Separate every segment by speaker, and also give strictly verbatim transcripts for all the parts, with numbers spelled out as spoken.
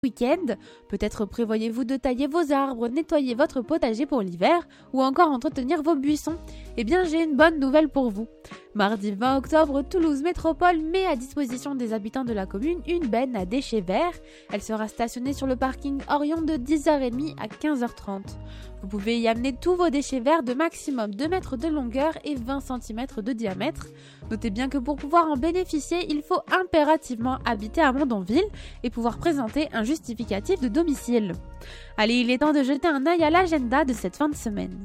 Speaker 1: week-end. Peut-être prévoyez-vous de tailler vos arbres, nettoyer votre potager pour l'hiver ou encore entretenir vos buissons. Eh bien, j'ai une bonne nouvelle pour vous. Mardi vingt octobre, Toulouse Métropole met à disposition des habitants de la commune une benne à déchets verts. Elle sera stationnée sur le parking Orion de dix heures trente à quinze heures trente. Vous pouvez y amener tous vos déchets verts de maximum deux mètres de longueur et vingt centimètres de diamètre. Notez bien que pour pouvoir en bénéficier, il faut impérativement habiter à Mondonville et pouvoir présenter un justificatif de domicile. Allez, il est temps de jeter un œil à l'agenda de cette fin de semaine.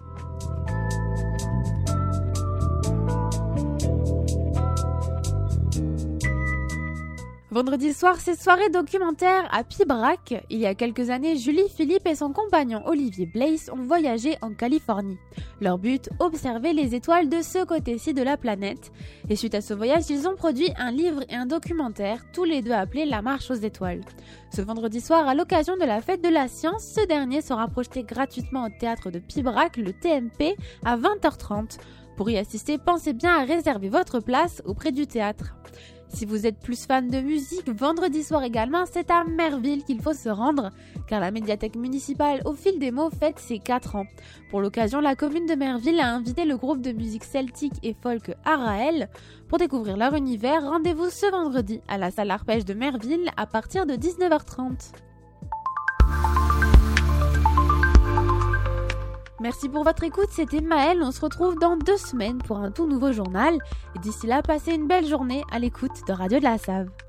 Speaker 1: Vendredi soir, c'est soirée documentaire à Pibrac. Il y a quelques années, Julie Philippe et son compagnon Olivier Blaise ont voyagé en Californie. Leur but, observer les étoiles de ce côté-ci de la planète. Et suite à ce voyage, ils ont produit un livre et un documentaire, tous les deux appelés La Marche aux étoiles. Ce vendredi soir, à l'occasion de la fête de la science, ce dernier sera projeté gratuitement au théâtre de Pibrac, le T M P, à vingt heures trente. Pour y assister, pensez bien à réserver votre place auprès du théâtre. Si vous êtes plus fan de musique, vendredi soir également, c'est à Merville qu'il faut se rendre, car la médiathèque municipale Au Fil des Mots fête ses quatre ans. Pour l'occasion, la commune de Merville a invité le groupe de musique celtique et folk Araël. Pour découvrir leur univers, rendez-vous ce vendredi à la salle Arpège de Merville à partir de dix-neuf heures trente. Merci pour votre écoute, c'était Maëlle, on se retrouve dans deux semaines pour un tout nouveau journal. Et d'ici là, passez une belle journée à l'écoute de Radio de la Save.